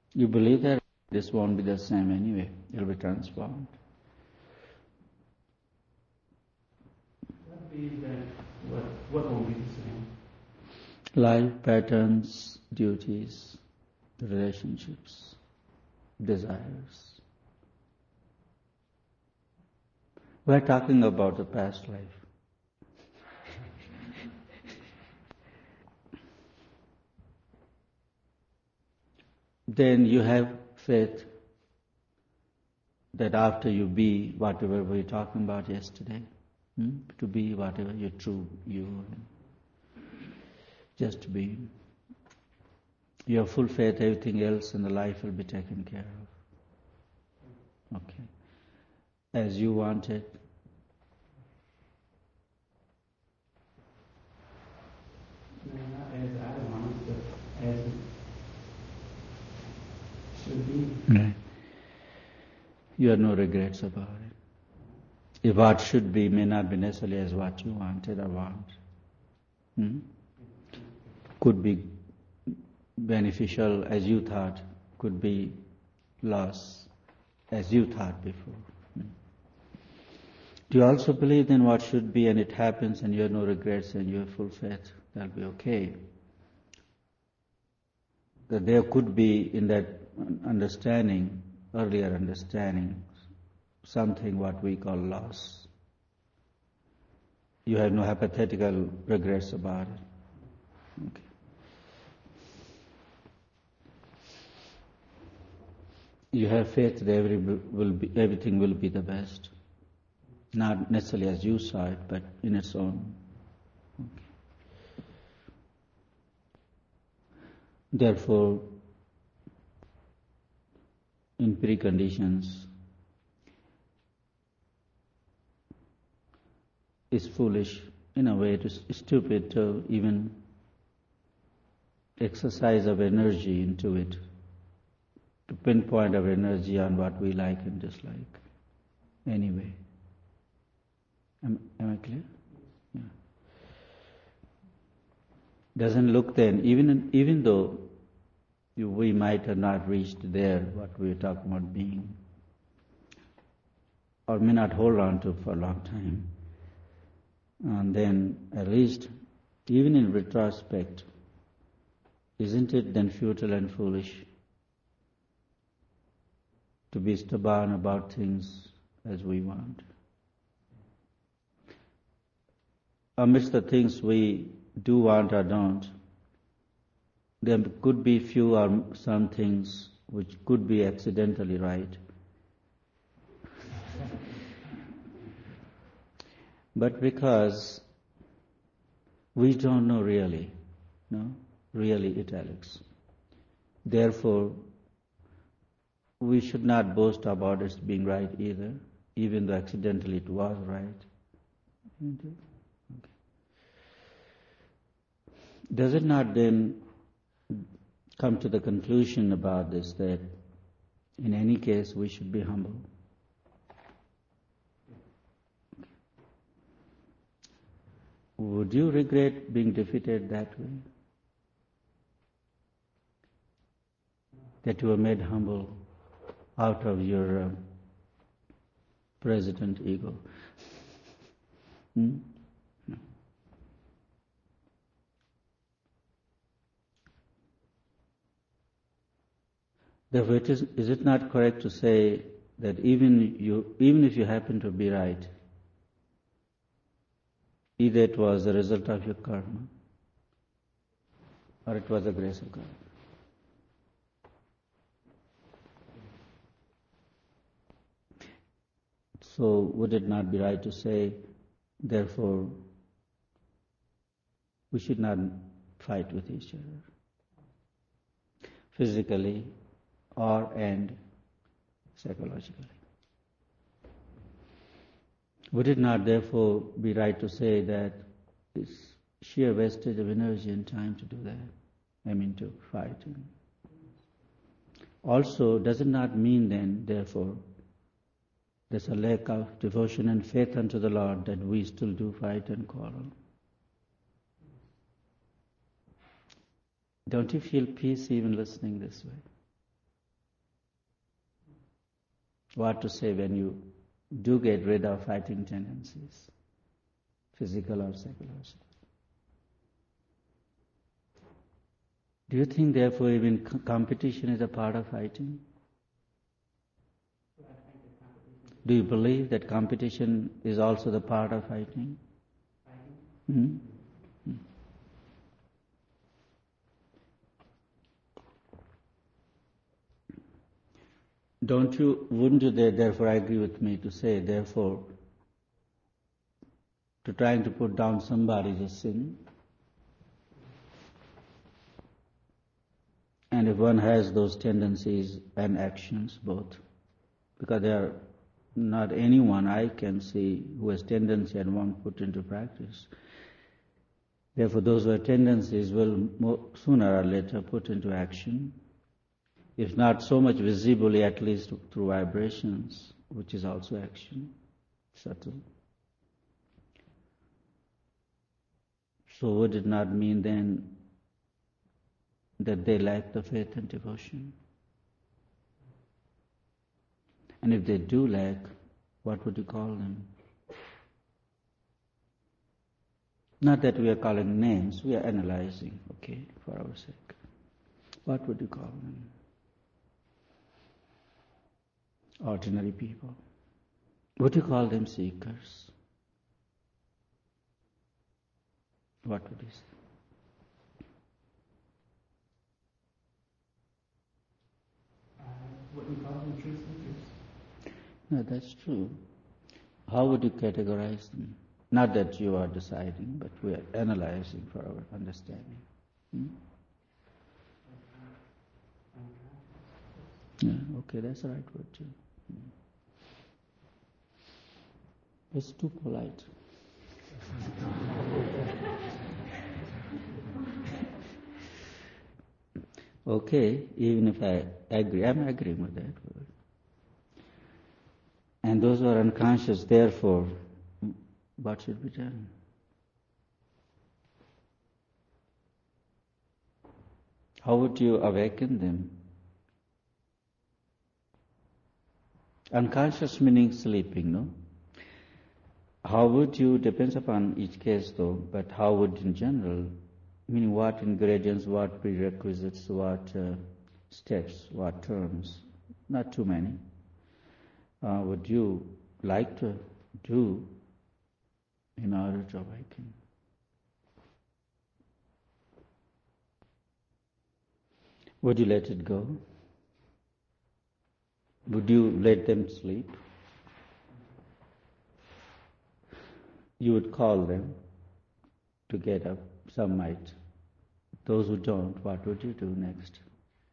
You believe that this won't be the same anyway. It'll be transformed. What will be the same? Life patterns, duties, relationships, desires. We're talking about the past life. Then you have faith that after you be whatever we were talking about yesterday, to be whatever your true you, just be. You have full faith, everything else in the life will be taken care of. Okay. As you want it. No, not as I want it, but as it should be. Right. You have no regrets about it. If what should be may not be necessarily as what you wanted or want. Could be beneficial as you thought, could be loss as you thought before. Do you also believe in what should be and it happens and you have no regrets and you have full faith? That'll be okay. That there could be in that understanding, earlier understanding, something what we call loss. You have no hypothetical regrets about it. Okay. You have faith that everything will be the best. Not necessarily as you saw it, but in its own. Okay. Therefore, in preconditions, it's foolish, in a way, it is stupid to even exercise of energy into it, to pinpoint our energy on what we like and dislike. Anyway. Am I clear? Yeah. Doesn't look then, even though we might have not reached there, what we are talking about being, or may not hold on to for a long time, and then at least, even in retrospect, isn't it then futile and foolish to be stubborn about things as we want? Amidst the things we do want or don't, there could be few or some things which could be accidentally right. But because we don't know really, really italics. Therefore, we should not boast about it being right either, even though accidentally it was right. Okay. Does it not then come to the conclusion about this that in any case we should be humble? Would you regret being defeated that way? That you were made humble out of your president ego? No. Therefore, is it not correct to say that even if you happen to be right, either it was the result of your karma or it was the grace of God? So would it not be right to say, therefore, we should not fight with each other, physically and psychologically? Would it not therefore be right to say that it's sheer wastage of energy and time to do that? To fight. Also, does it not mean then, therefore, there's a lack of devotion and faith unto the Lord that we still do fight and quarrel? Don't you feel peace even listening this way? what to say when you do get rid of fighting tendencies, physical or psychological. Do you think, therefore, even competition is a part of fighting? Do you believe that competition is also the part of fighting? Hmm? Wouldn't you therefore agree with me to say, therefore, to trying to put down somebody is a sin? And if one has those tendencies and actions both, because there are not anyone I can see who has tendency and won't put into practice. Therefore, those who have tendencies will sooner or later put into action, if not so much visibly, at least through vibrations, which is also action, subtle. So would it not mean then that they lack the faith and devotion? And if they do lack, what would you call them? Not that we are calling names, we are analyzing, okay, for our sake. What would you call them? Ordinary people. Would you call them seekers? What would you say? Wouldn't call them truth seekers. No, that's true. How would you categorize them? Not that you are deciding, but we are analyzing for our understanding. Yeah, okay, that's the right word too. It's too polite. Okay, even if I agree, I'm agreeing with that word. And those who are unconscious, therefore, what should be done? How would you awaken them? Unconscious meaning sleeping, no? How would you, depends upon each case though, but how would in general, meaning what ingredients, what prerequisites, what steps, what terms, not too many, would you like to do in order to awaken? Would you let it go? Would you let them sleep? You would call them to get up. Some might. Those who don't, what would you do next?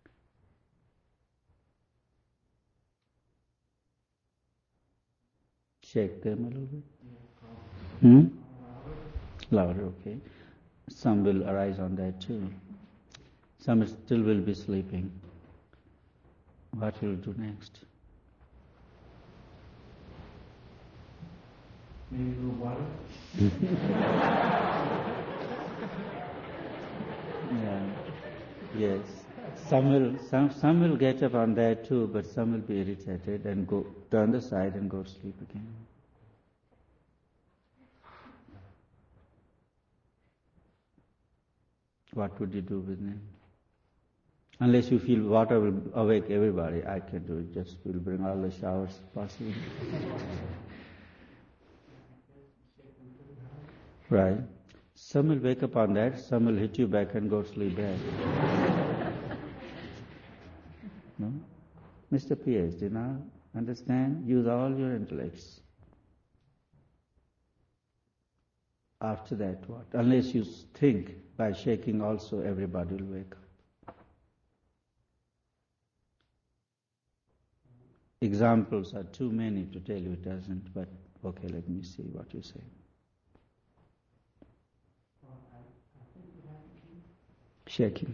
Shake them a little bit? Louder, okay. Some will arise on that too. Some still will be sleeping. What will you do next? Maybe a little water. Yeah. Yes. Some will get up on that too, but some will be irritated and go turn the side and go to sleep again. What would you do with them? Unless you feel water will awake everybody, I can do it. Just we'll bring all the showers possible. Right. Some will wake up on that, some will hit you back and go to sleep back. No? Mr. PhD, now understand? Use all your intellects. After that, what? Unless you think by shaking also everybody will wake up. Examples are too many to tell you it doesn't, but okay, let me see what you say. Shaking.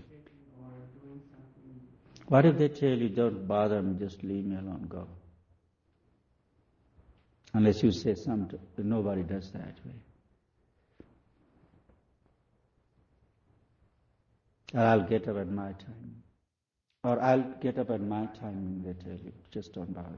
What if they tell you, don't bother me, just leave me alone, go? Unless you say something, nobody does that way. Or I'll get up at my time. Or I'll get up at my timing, they tell you. Just don't bother.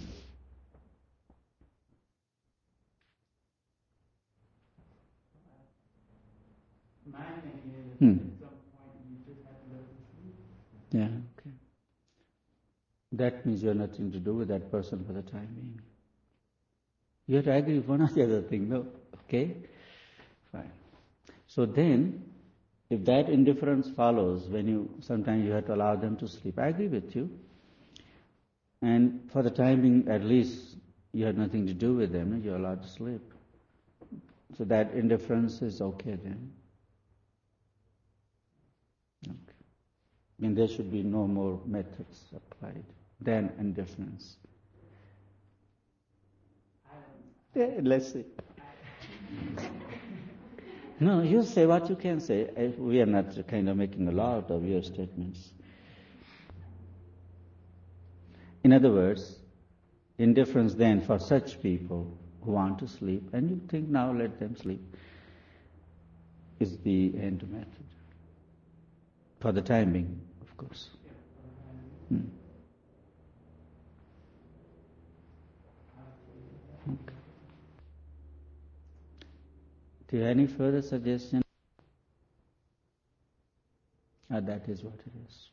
My thing is, Hmm. at some point you just have to let it sleep. Yeah, okay. That means you have nothing to do with that person for the time being. You have to agree with one or the other thing, no? Okay? Fine. So then, if that indifference follows, sometimes you have to allow them to sleep. I agree with you. And for the time being, at least, you have nothing to do with them, you're allowed to sleep. So that indifference is okay then. Okay. And there should be no more methods applied than indifference. Let's see. No, you say what you can say. We are not kind of making a law out of your statements. In other words, indifference then for such people who want to sleep, and you think now let them sleep, is the end method. For the time being, of course. Okay. Do you have any further suggestion? That is what it is.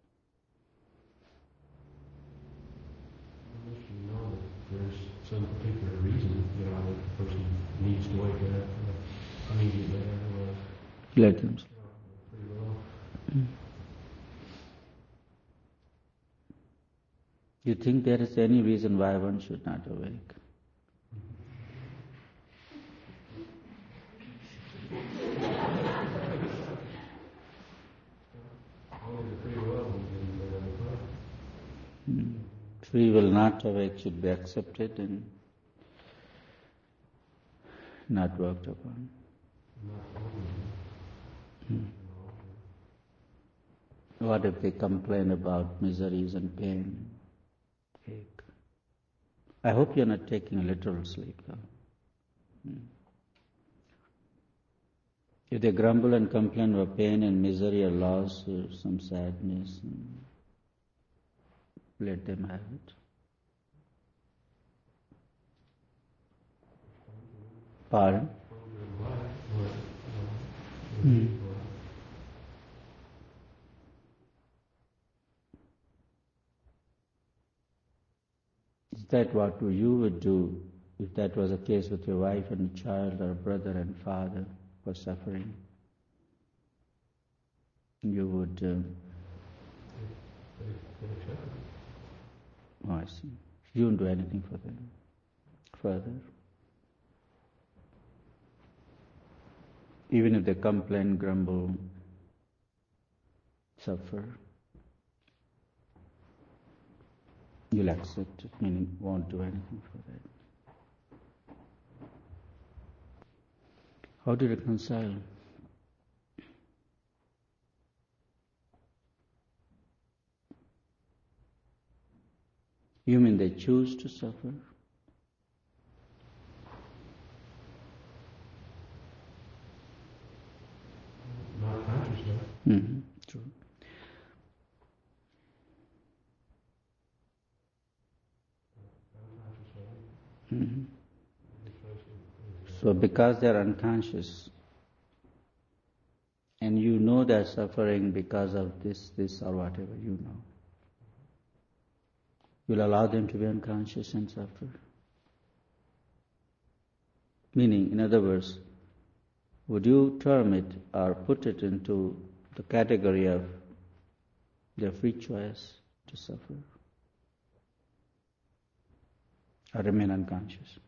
Unless you know that there's some particular reason, that the person needs to wake up immediately otherwise. Let them sleep. Pretty well. You think there is any reason why one should not awake? Free will not awake should be accepted and not worked upon. What if they complain about miseries and pain, ache? I hope you're not taking a literal sleep, though. If they grumble and complain about pain and misery or loss or some sadness, let them have it. Pardon? Is that what you would do if that was the case with your wife and child or brother and father were suffering? You would... Oh, I see. You won't do anything for them further. Even if they complain, grumble, suffer, you'll accept it, meaning won't do anything for that. How to reconcile? You mean they choose to suffer? Not consciously. Mm-hmm. True. Mm-hmm. So because they are unconscious, and you know they are suffering because of this or whatever you know, you'll allow them to be unconscious and suffer. Meaning, in other words, would you term it or put it into the category of their free choice to suffer or remain unconscious?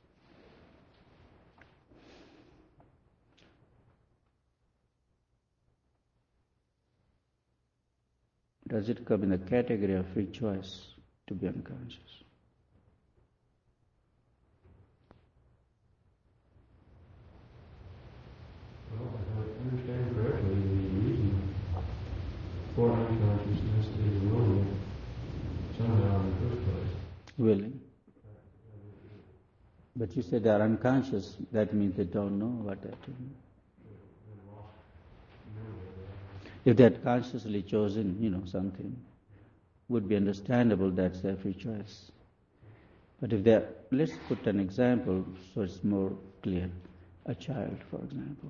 Does it come in the category of free choice to be unconscious? Well, if I understand correctly, the reason for unconsciousness is willing somehow in the first place. Willing. But you said they are unconscious, that means they don't know what they're doing. If they had consciously chosen, something, would be understandable, that's their free choice. But if they're, let's put an example so it's more clear. A child, for example.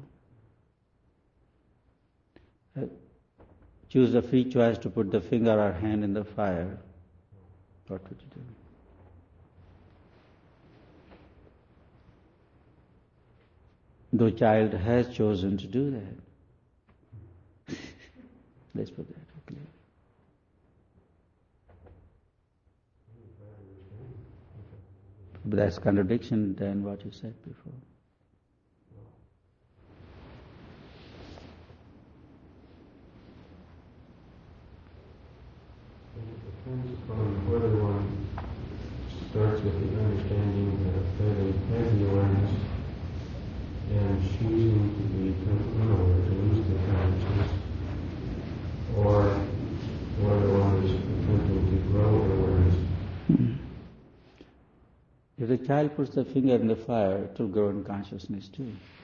Choose a free choice to put the finger or hand in the fire. What would you do? The child has chosen to do that. Let's put that clearly. But that's contradiction than what you said before. It depends upon whether one starts with the understanding that a fairly heavy awareness and choosing to become unaware, to lose the consciousness, or whether one is attempting to grow awareness. If the child puts the finger in the fire, it will grow in consciousness too.